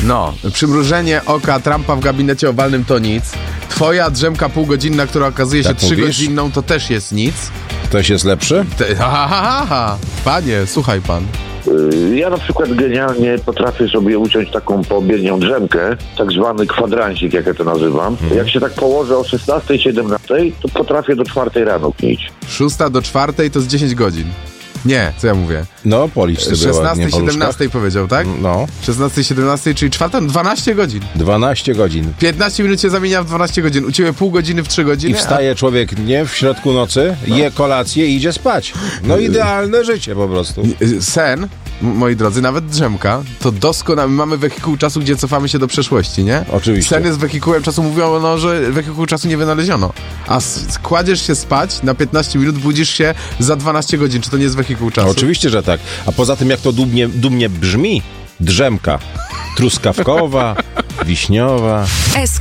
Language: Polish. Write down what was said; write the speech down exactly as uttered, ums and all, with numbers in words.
No, przymrużenie oka Trumpa w gabinecie owalnym to nic. Twoja drzemka półgodzinna, która okazuje się Tak trzygodzinną, to też jest nic. Ktoś jest lepszy? Te, ha, ha, ha, ha. Panie, słuchaj pan. Ja na przykład genialnie potrafię sobie uciąć taką poobiednią drzemkę, tak zwany kwadransik, jak ja to nazywam. Mhm. Jak się tak położę o szesnastej, siedemnastej, to potrafię do czwartej rano knić. Szósta do czwartej to z dziesięć godzin. Nie, co ja mówię? No, policz sobie ładnie szesnastej, po siedemnastej powiedział, tak? No. szesnastej, siedemnastej, czyli czwarta, no dwanaście godzin. dwanaście godzin. piętnaście minut się zamienia w dwanaście godzin. U ciebie pół godziny w trzy godziny. I wstaje człowiek, nie, w środku nocy, no. je kolację i idzie spać. No idealne życie po prostu. A sen, m- moi drodzy, nawet drzemka, to doskonale. Mamy wehikuł czasu, gdzie cofamy się do przeszłości, nie? Oczywiście. Sen jest wehikułem czasu. Mówią, no, że wehikuł czasu nie wynaleziono. A s- kładziesz się spać na piętnaście minut, budzisz się za dwanaście godzin. Czy to nie jest wehikuł czasu? Oczywiście, że tak. A poza tym, jak to dumnie, dumnie brzmi, drzemka truskawkowa, wiśniowa.